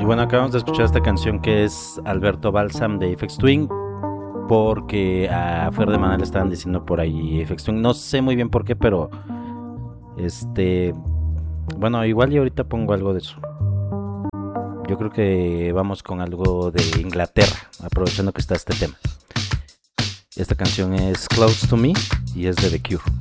Y bueno, acabamos de escuchar esta canción que es Alberto Balsam de Aphex Twin, porque a Fer de Maná le estaban diciendo por ahí Aphex Twin. No sé muy bien por qué, pero bueno, igual y ahorita pongo algo de eso. Yo creo que vamos con algo de Inglaterra, aprovechando que está este tema. Esta canción es Close to Me y es de The Cure.